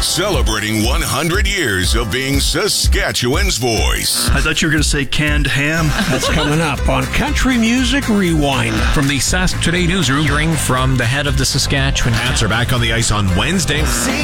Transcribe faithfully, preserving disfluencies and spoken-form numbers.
celebrating one hundred years of being Saskatchewan's voice. I thought you were going to say canned ham. That's coming up on Country Music Rewind. From the Sask Today newsroom, hearing from the head of the Saskatchewan Cats are back on the ice on Wednesday.